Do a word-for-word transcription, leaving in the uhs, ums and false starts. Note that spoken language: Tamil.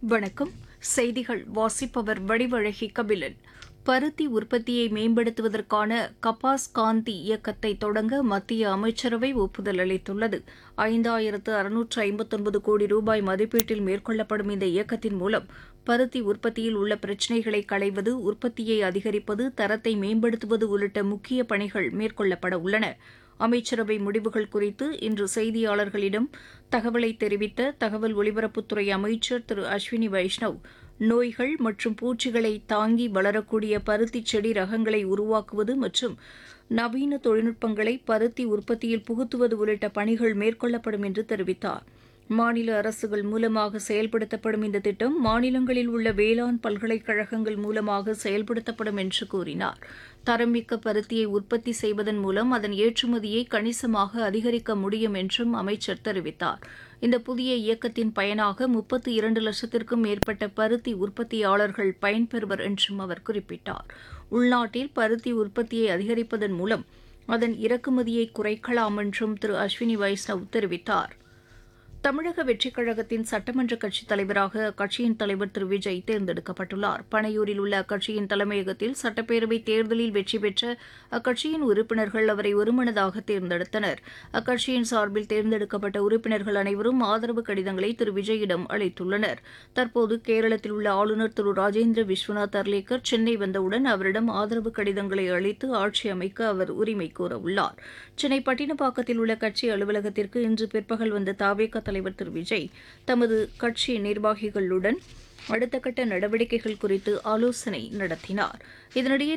வணக்கம். செய்திகள் வாசிப்பவர் வடிவழகி கபிலன். பருத்தி உற்பத்தியை மேம்படுத்துவதற்கான கபாஸ் காந்தி இயக்கத்தை தொடங்க மத்திய அமைச்சரவை ஒப்புதல் அளித்துள்ளது. ஐந்தாயிரத்து அறுநூற்று ஐம்பத்தொன்பது கோடி ரூபாய் மதிப்பீட்டில் மேற்கொள்ளப்படும் இந்த இயக்கத்தின் மூலம் பருத்தி உற்பத்தியில் உள்ள பிரச்சினைகளை களைவது, உற்பத்தியை அதிகரிப்பது, தரத்தை மேம்படுத்துவது உள்ளிட்ட முக்கிய பணிகள் மேற்கொள்ளப்பட உள்ளன. அமைச்சரவை முடிவுகள் குறித்து இன்று செய்தியாளர்களிடம் தகவலை தெரிவித்த தகவல் ஒலிபரப்புத்துறை அமைச்சர் திரு அஸ்வினி வைஷ்ணவ், நோய்கள் மற்றும் பூச்சிகளை தாங்கி வளரக்கூடிய பருத்தி செடி ரகங்களை உருவாக்குவது மற்றும் நவீன தொழில்நுட்பங்களை பருத்தி உற்பத்தியில் புகுத்துவது உள்ளிட்ட பணிகள் மேற்கொள்ளப்படும் என்று தெரிவித்தார். மாநில அரசுகள் மூலமாக செயல்படுத்தப்படும் இந்த திட்டம் மாநிலங்களில் உள்ள வேளாண் பல்கலைக்கழகங்கள் மூலமாக செயல்படுத்தப்படும் என்று கூறினார். தரமிக்க பருத்தியை உற்பத்தி செய்வதன் மூலம் அதன் ஏற்றுமதியை கணிசமாக அதிகரிக்க முடியும் என்றும் அமைச்சர் தெரிவித்தார். இந்த புதிய இயக்கத்தின் பயனாக முப்பத்து இரண்டு லட்சத்திற்கும் மேற்பட்ட பருத்தி உற்பத்தியாளர்கள் பயன்பெறுவர் என்றும் அவர் குறிப்பிட்டார். உள்நாட்டில் பருத்தி உற்பத்தியை அதிகரிப்பதன் மூலம் அதன் இறக்குமதியை குறைக்கலாம் என்றும் திரு அஸ்வினி வைஷ்ணவ் தெரிவித்தார். தமிழக வெற்றிக் கழகத்தின் சட்டமன்ற கட்சித் தலைவராக அக்கட்சியின் தலைவர் திரு விஜய் தேர்ந்தெடுக்கப்பட்டுள்ளார். பனையூரில் உள்ள அக்கட்சியின் தலைமையகத்தில் சட்டப்பேரவைத் தேர்தலில் வெற்றி பெற்ற அக்கட்சியின் உறுப்பினர்கள் அவரை ஒருமனதாக தேர்ந்தெடுத்தனர். அக்கட்சியின் சார்பில் தேர்ந்தெடுக்கப்பட்ட உறுப்பினர்கள் அனைவரும் ஆதரவு கடிதங்களை திரு விஜயிடம் அளித்துள்ளனர். தற்போது கேரளத்தில் உள்ள ஆளுநர் திரு ராஜேந்திர விஸ்வநாத் அர்லேக்கர் சென்னை வந்தவுடன் அவரிடம் ஆதரவு கடிதங்களை அளித்து ஆட்சி அமைக்க அவர் உரிமை கோரவுள்ளார். சென்னை பட்டினப்பாக்கத்தில் உள்ள கட்சி அலுவலகத்திற்கு இன்று பிற்பகல் வந்த தாவேகா தலைவர் திரு விஜய் தமது கட்சி நிர்வாகிகளுடன் அடுத்த கட்ட நடவடிக்கைகள் குறித்து ஆலோசனை நடத்தினார். இதனிடையே